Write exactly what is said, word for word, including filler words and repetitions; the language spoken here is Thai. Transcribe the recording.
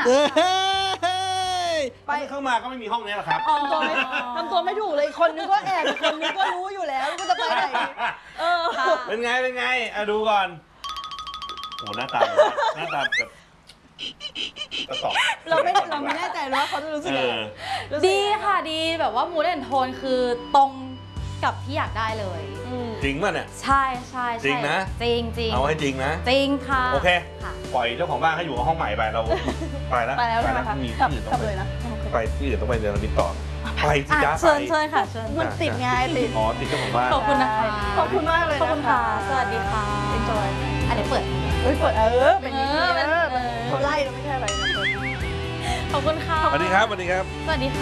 ไปเข้ามาก็ไม่มีห้องนี้หรอกครับทำตัวไม่ทำตัวไม่ถูกเลยคนนึงก็แอบคนนึงก็รู้อยู่แล้วก็จะไปไหนเออเป็นไงเป็นไงอ่ะดูก่อนโอ้หน้าตาหน้าตาแบบกระสอบเราไม่เราไม่แน่ใจว่าเขาจะรู้สึกยังไงดีค่ะดีแบบว่ามูดแอนโทนคือตรงกับที่อยากได้เลยจริงป่ะเนี่ยใช่ใช่จริงนะจริงจริงเอาให้จริงนะจริงค่ะโอเคปล่อยเจ้าของบ้านให้อยู่กับห้องใหม่ไปเราไปแล้วไปแล้วใช่ไหมคะมีที่อื่นต้องไปไปที่อื่นต้องไปเรียนมิตรต่อไปสิจ้าเชิญเชิญค่ะเชิญมันติดไงติดอ๋อติดเจ้าของบ้านขอบคุณนะคะขอบคุณมากเลยขอบคุณค่ะสวัสดีค่ะ enjoy อันนี้เปิดเฮ้ยเปิดเออเป็นอย่างนี้เออเขาไล่เราไม่ใช่อะไรนะขอบคุณค่ะสวัสดีครับสวัสดีครับสวัสดีค่ะ